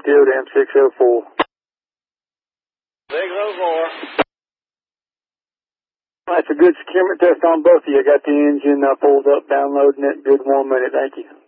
still to M604. 604. That's a good securement test on both of you. I got the engine pulled up, downloading it. Good 1 minute. Thank you.